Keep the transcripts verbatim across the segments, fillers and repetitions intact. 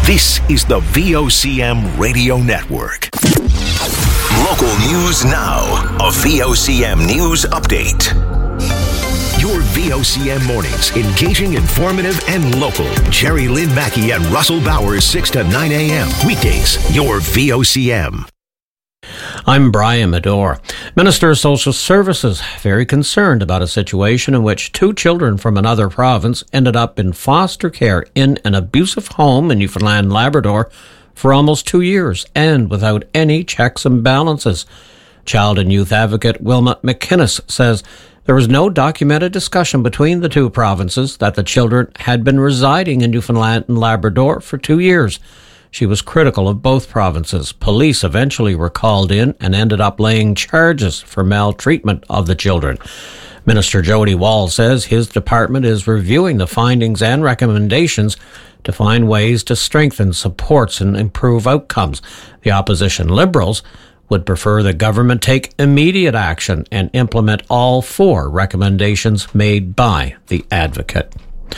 This is the V O C M Radio Network. Local news now. A V O C M News Update. Your V O C M mornings, engaging, informative, and local. Jerry Lynn Mackey and Russell Bowers, six to nine a.m. Weekdays, your V O C M. I'm Brian Medore. Minister of Social Services, very concerned about a situation in which two children from another province ended up in foster care in an abusive home in Newfoundland, Labrador for almost two years and without any checks and balances. Child and youth advocate Wilma McInnes says there was no documented discussion between the two provinces that the children had been residing in Newfoundland and Labrador for two years. She was critical of both provinces. Police eventually were called in and ended up laying charges for maltreatment of the children. Minister Jody Wall says his department is reviewing the findings and recommendations to find ways to strengthen supports and improve outcomes. The opposition Liberals would prefer the government take immediate action and implement all four recommendations made by the advocate.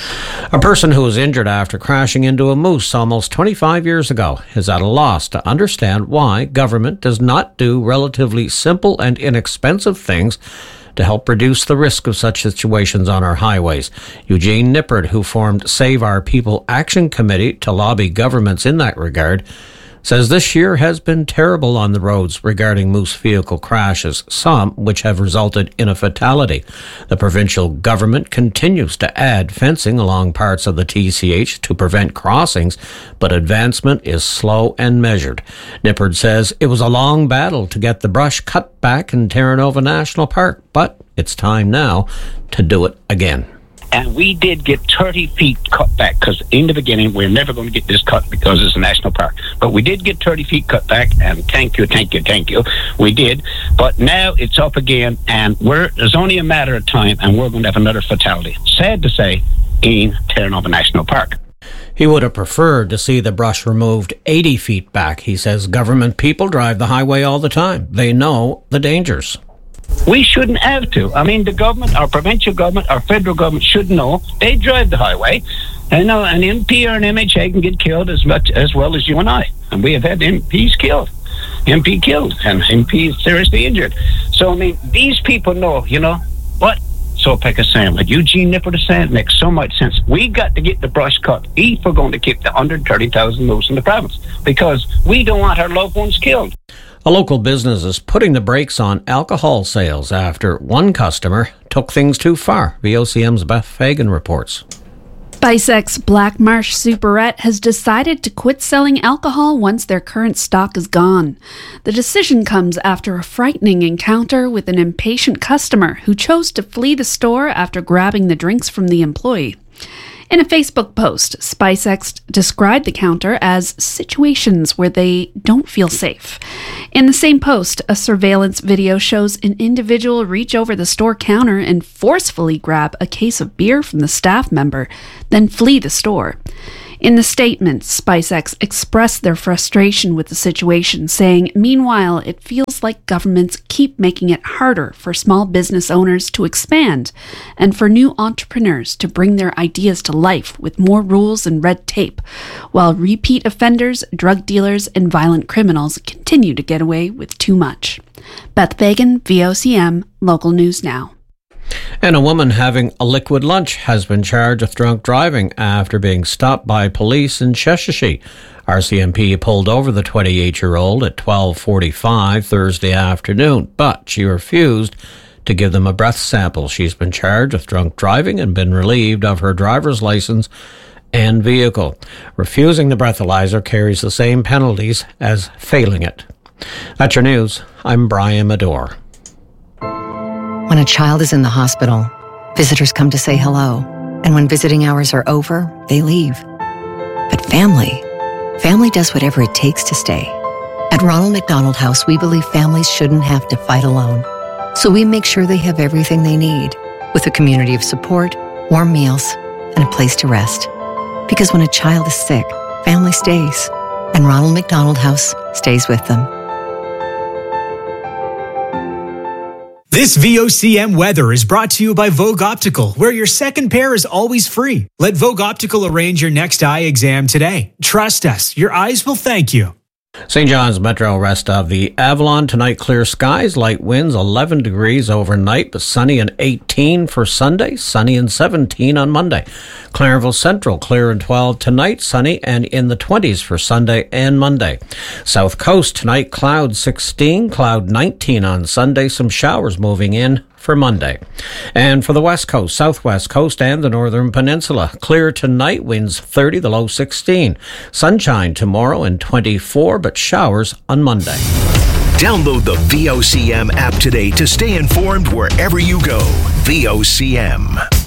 A person who was injured after crashing into a moose almost twenty-five years ago is at a loss to understand why government does not do relatively simple and inexpensive things to help reduce the risk of such situations on our highways. Eugene Nippard, who formed Save Our People Action Committee to lobby governments in that regard, says this year has been terrible on the roads regarding moose vehicle crashes, some which have resulted in a fatality. The provincial government continues to add fencing along parts of the T C H to prevent crossings, but advancement is slow and measured. Nippard says it was a long battle to get the brush cut back in Terra Nova National Park, but it's time now to do it again. And we did get thirty feet cut back, because in the beginning we're never going to get this cut because it's a national park. But we did get thirty feet cut back, and thank you, thank you, thank you. We did. But now it's up again, and we're there's only a matter of time, and we're going to have another fatality. Sad to say, in Terra Nova National Park. He would have preferred to see the brush removed eighty feet back. He says government people drive the highway all the time. They know the dangers. We shouldn't have to. I mean, the government, our provincial government, our federal government should know. They drive the highway. I know an M P or an M H A can get killed as much as well as you and I. And we have had M Ps killed. M P killed and M P seriously injured. So, I mean, these people know, you know, what Soapek is saying, what Eugene Nippard is saying, makes so much sense. We got to get the brush cut if we're going to keep the one hundred thirty thousand moose in the province, because we don't want our loved ones killed. A local business is putting the brakes on alcohol sales after one customer took things too far. V O C M's Beth Fagan reports. Spicex Black Marsh Superette has decided to quit selling alcohol once their current stock is gone. The decision comes after a frightening encounter with an impatient customer who chose to flee the store after grabbing the drinks from the employee. In a Facebook post, Spicex described the counter as situations where they don't feel safe. In the same post, a surveillance video shows an individual reach over the store counter and forcefully grab a case of beer from the staff member, then flee the store. In the statement, Spicex expressed their frustration with the situation, saying, meanwhile, it feels like governments keep making it harder for small business owners to expand and for new entrepreneurs to bring their ideas to life with more rules and red tape, while repeat offenders, drug dealers, and violent criminals continue to get away with too much. Beth Fagan, V O C M, Local News Now. And a woman having a liquid lunch has been charged with drunk driving after being stopped by police in Sheshatshiu. R C M P pulled over the twenty-eight-year-old at twelve forty-five Thursday afternoon, but she refused to give them a breath sample. She's been charged with drunk driving and been relieved of her driver's license and vehicle. Refusing the breathalyzer carries the same penalties as failing it. That's your news. I'm Brian Medore. When a child is in the hospital, visitors come to say hello. And when visiting hours are over, they leave. But family, family does whatever it takes to stay. At Ronald McDonald House, we believe families shouldn't have to fight alone. So we make sure they have everything they need, with a community of support, warm meals, and a place to rest. Because when a child is sick, family stays, and Ronald McDonald House stays with them. This V O C M weather is brought to you by Vogue Optical, where your second pair is always free. Let Vogue Optical arrange your next eye exam today. Trust us, your eyes will thank you. Saint John's Metro, rest of the Avalon. Tonight, clear skies, light winds, eleven degrees overnight, but sunny and eighteen for Sunday, sunny and seventeen on Monday. Clarenville Central, clear and twelve tonight, sunny and in the twenties for Sunday and Monday. South Coast, tonight, cloud sixteen, cloud nineteen on Sunday, some showers moving in for Monday. And for the West Coast, Southwest Coast, and the Northern Peninsula, clear tonight, winds thirty, the low sixteen. Sunshine tomorrow and twenty-four, but showers on Monday. Download the V O C M app today to stay informed wherever you go. V O C M.